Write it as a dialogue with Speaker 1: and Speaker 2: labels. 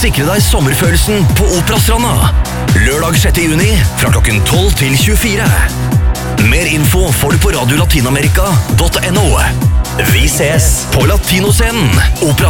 Speaker 1: sikre deg sommerfølelsen på Operastranda. Lørdag 6. juni fra klokken 12 til 24. Mer info får du på radiolatinamerika.no. Vi ses på Latinoscenen. Opera